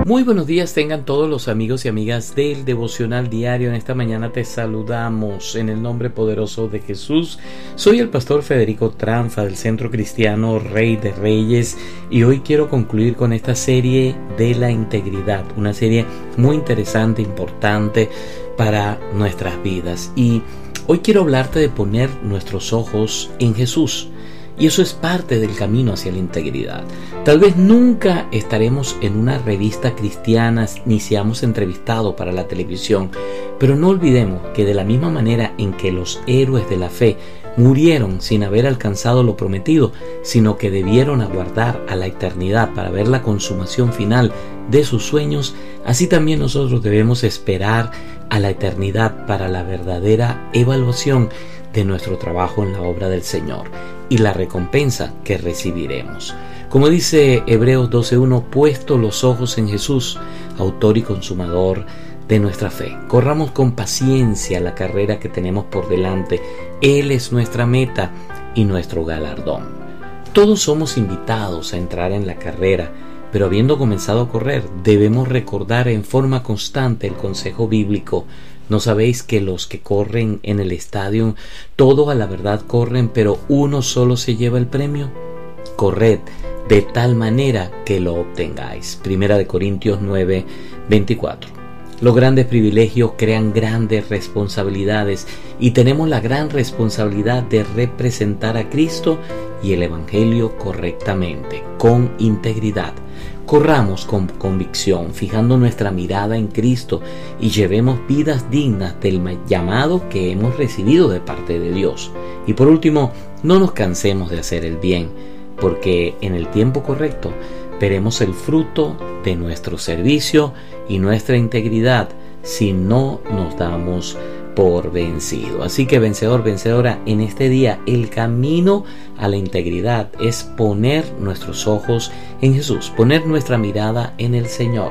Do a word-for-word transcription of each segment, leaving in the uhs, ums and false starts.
Muy buenos días tengan todos los amigos y amigas del Devocional Diario. En esta mañana te saludamos en el nombre poderoso de Jesús. Soy el pastor Federico Tranfa del Centro Cristiano Rey de Reyes y hoy quiero concluir con esta serie de la integridad, una serie muy interesante, importante para nuestras vidas. Y hoy quiero hablarte de poner nuestros ojos en Jesús. Y eso es parte del camino hacia la integridad. Tal vez nunca estaremos en una revista cristiana ni seamos entrevistados para la televisión, pero no olvidemos que de la misma manera en que los héroes de la fe murieron sin haber alcanzado lo prometido, sino que debieron aguardar a la eternidad para ver la consumación final de sus sueños, así también nosotros debemos esperar a la eternidad para la verdadera evaluación de nuestro trabajo en la obra del Señor y la recompensa que recibiremos. Como dice Hebreos doce uno, puesto los ojos en Jesús, autor y consumador de nuestra fe. Corramos con paciencia la carrera que tenemos por delante. Él es nuestra meta y nuestro galardón. Todos somos invitados a entrar en la carrera, pero habiendo comenzado a correr, debemos recordar en forma constante el consejo bíblico. ¿No sabéis que los que corren en el estadio, todos a la verdad corren, pero uno solo se lleva el premio? Corred de tal manera que lo obtengáis. Primera de Corintios nueve veinticuatro. Los grandes privilegios crean grandes responsabilidades y tenemos la gran responsabilidad de representar a Cristo y el Evangelio correctamente, con integridad. Corramos con convicción, fijando nuestra mirada en Cristo y llevemos vidas dignas del llamado que hemos recibido de parte de Dios. Y por último, no nos cansemos de hacer el bien, porque en el tiempo correcto veremos el fruto de nuestro servicio y nuestra integridad si no nos damos por vencido. Así que vencedor, vencedora, en este día el camino a la integridad es poner nuestros ojos en Jesús, poner nuestra mirada en el Señor.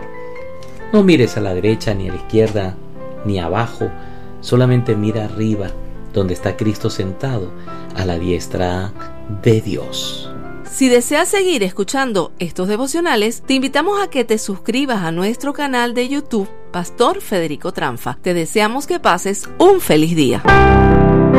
No mires a la derecha ni a la izquierda ni abajo, solamente mira arriba, donde está Cristo sentado a la diestra de Dios. Si deseas seguir escuchando estos devocionales, te invitamos a que te suscribas a nuestro canal de YouTube, Pastor Federico Tranfa. Te deseamos que pases un feliz día.